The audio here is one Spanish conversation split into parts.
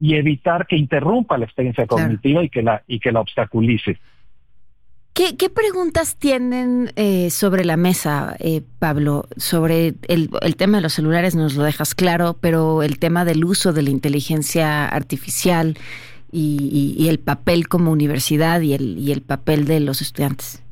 y evitar que interrumpa la experiencia cognitiva y que la obstaculice. ¿Qué preguntas tienen sobre la mesa, Pablo? Sobre el tema de los celulares nos lo dejas claro, pero el tema del uso de la inteligencia artificial y el papel como universidad y el papel de los estudiantes.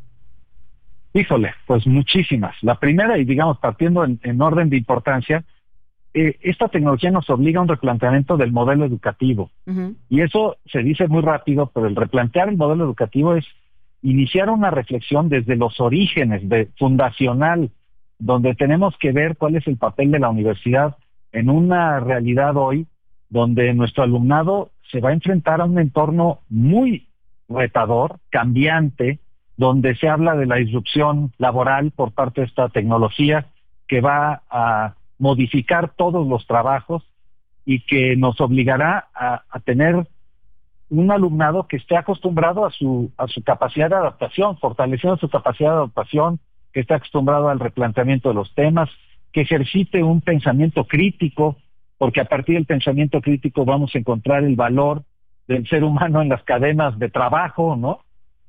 Híjole, pues muchísimas. La primera, y digamos partiendo en orden de importancia, esta tecnología nos obliga a un replanteamiento del modelo educativo. Uh-huh. Y eso se dice muy rápido, pero el replantear el modelo educativo es iniciar una reflexión desde los orígenes, fundacional, donde tenemos que ver cuál es el papel de la universidad en una realidad hoy donde nuestro alumnado se va a enfrentar a un entorno muy retador, cambiante, donde se habla de la disrupción laboral por parte de esta tecnología que va a modificar todos los trabajos y que nos obligará a tener un alumnado que esté acostumbrado a su capacidad de adaptación, fortaleciendo su capacidad de adaptación, que esté acostumbrado al replanteamiento de los temas, que ejercite un pensamiento crítico, porque a partir del pensamiento crítico vamos a encontrar el valor del ser humano en las cadenas de trabajo, ¿no?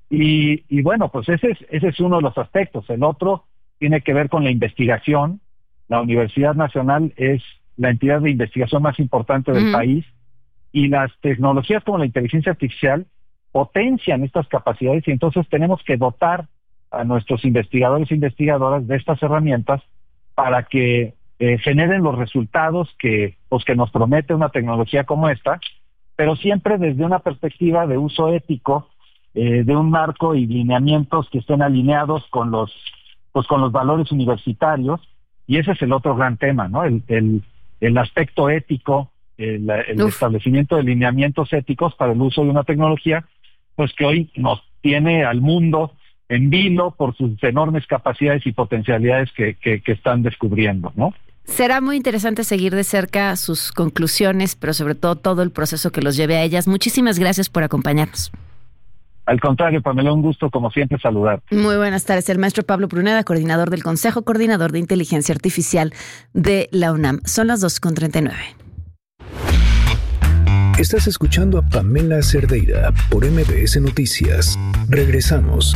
Y bueno, pues ese es uno de los aspectos. El otro tiene que ver con la investigación. La Universidad Nacional es la entidad de investigación más importante del país, y las tecnologías como la inteligencia artificial potencian estas capacidades, y entonces tenemos que dotar a nuestros investigadores e investigadoras de estas herramientas para que generen los resultados que nos promete una tecnología como esta, pero siempre desde una perspectiva de uso ético, de un marco y lineamientos que estén alineados con los valores universitarios. Y ese es el otro gran tema, ¿no? El aspecto ético, el establecimiento de lineamientos éticos para el uso de una tecnología, pues que hoy nos tiene al mundo en vilo por sus enormes capacidades y potencialidades que están descubriendo, ¿no? Será muy interesante seguir de cerca sus conclusiones, pero sobre todo el proceso que los lleve a ellas. Muchísimas gracias por acompañarnos. Al contrario, Pamela, un gusto como siempre saludarte. Muy buenas tardes. El maestro Pablo Pruneda, coordinador del Consejo Coordinador de Inteligencia Artificial de la UNAM. Son las 2:39. Estás escuchando a Pamela Cerdeira por MBS Noticias. Regresamos.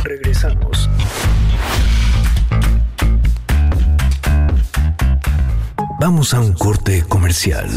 Vamos a un corte comercial.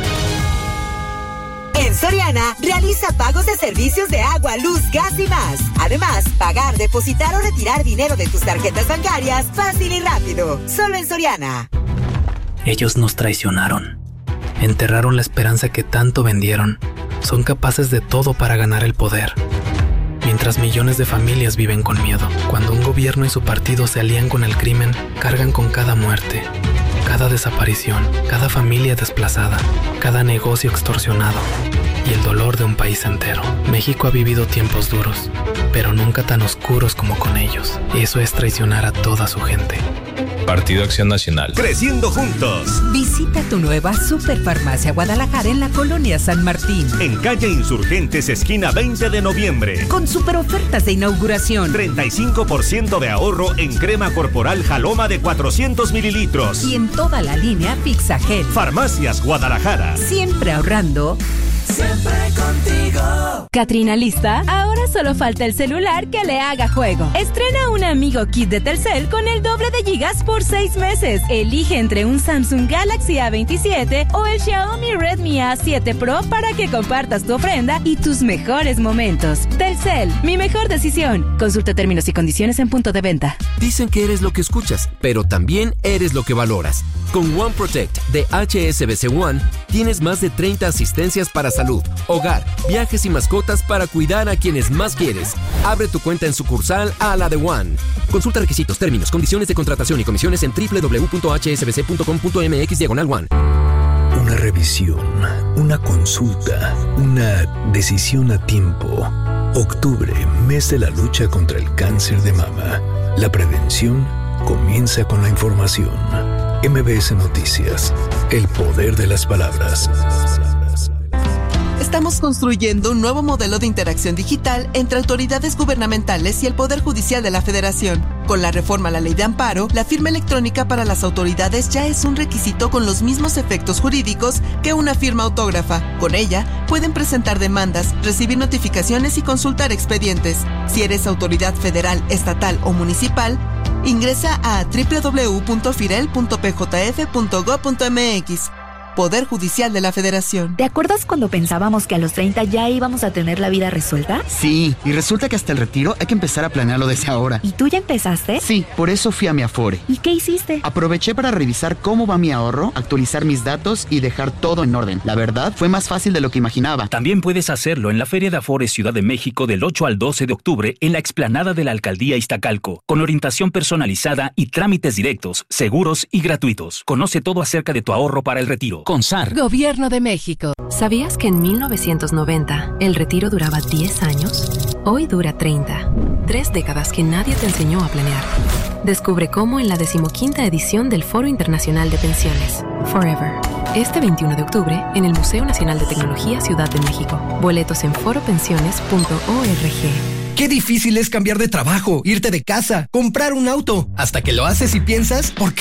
En Soriana, realiza pagos de servicios de agua, luz, gas y más. Además, pagar, depositar o retirar dinero de tus tarjetas bancarias fácil y rápido. Solo en Soriana. Ellos nos traicionaron. Enterraron la esperanza que tanto vendieron. Son capaces de todo para ganar el poder. Mientras millones de familias viven con miedo. Cuando un gobierno y su partido se alían con el crimen, cargan con cada muerte, cada desaparición, cada familia desplazada, cada negocio extorsionado y el dolor de un país entero. México ha vivido tiempos duros, pero nunca tan oscuros como con ellos. Eso es traicionar a toda su gente. Partido Acción Nacional. Creciendo juntos. Visita tu nueva Superfarmacia Guadalajara en la Colonia San Martín. En calle Insurgentes, esquina 20 de noviembre. Con super ofertas de inauguración. 35% de ahorro en crema corporal Jaloma de 400 mililitros. Y en toda la línea Fixagel. Farmacias Guadalajara. Siempre ahorrando. Siempre contigo. Catrina, ¿lista? Ahora solo falta el celular que le haga juego. Estrena un Amigo Kit de Telcel con el doble de gigas por 6 meses. Elige entre un Samsung Galaxy A27 o el Xiaomi Redmi A7 Pro para que compartas tu ofrenda y tus mejores momentos. Telcel, mi mejor decisión. Consulta términos y condiciones en punto de venta. Dicen que eres lo que escuchas, pero también eres lo que valoras. Con One Protect de HSBC One, tienes más de 30 asistencias para salud, hogar, viajes y mascotas para cuidar a quienes más quieres. Abre tu cuenta en sucursal a la de One. Consulta requisitos, términos, condiciones de contratación y comisiones en www.hsbc.com.mx/One. Una revisión, una consulta, una decisión a tiempo. Octubre, mes de la lucha contra el cáncer de mama. La prevención comienza con la información. MBS Noticias, el poder de las palabras. Estamos construyendo un nuevo modelo de interacción digital entre autoridades gubernamentales y el Poder Judicial de la Federación. Con la reforma a la Ley de Amparo, la firma electrónica para las autoridades ya es un requisito con los mismos efectos jurídicos que una firma autógrafa. Con ella, pueden presentar demandas, recibir notificaciones y consultar expedientes. Si eres autoridad federal, estatal o municipal, ingresa a www.firel.pjf.gov.mx. Poder Judicial de la Federación. ¿Te acuerdas cuando pensábamos que a los 30 ya íbamos a tener la vida resuelta? Sí, y resulta que hasta el retiro hay que empezar a planearlo desde ahora. ¿Y tú ya empezaste? Sí, por eso fui a mi Afore. ¿Y qué hiciste? Aproveché para revisar cómo va mi ahorro, actualizar mis datos y dejar todo en orden. La verdad, fue más fácil de lo que imaginaba. También puedes hacerlo en la Feria de Afore Ciudad de México del 8 al 12 de octubre en la explanada de la Alcaldía Iztacalco, con orientación personalizada y trámites directos, seguros y gratuitos. Conoce todo acerca de tu ahorro para el retiro. CONSAR. Gobierno de México. ¿Sabías que en 1990 el retiro duraba 10 años? Hoy dura 30. 3 décadas que nadie te enseñó a planear. Descubre cómo en la 15ª edición del Foro Internacional de Pensiones, Forever. Este 21 de octubre en el Museo Nacional de Tecnología Ciudad de México. Boletos en foropensiones.org. Qué difícil es cambiar de trabajo, irte de casa, comprar un auto. Hasta que lo haces y piensas, ¿por qué